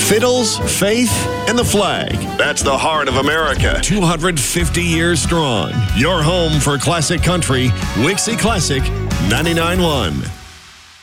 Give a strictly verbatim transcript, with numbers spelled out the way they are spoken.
Fiddles, faith, and the flag. That's the heart of America. two hundred fifty years strong. Your home for classic country, Wixie Classic ninety-nine point one.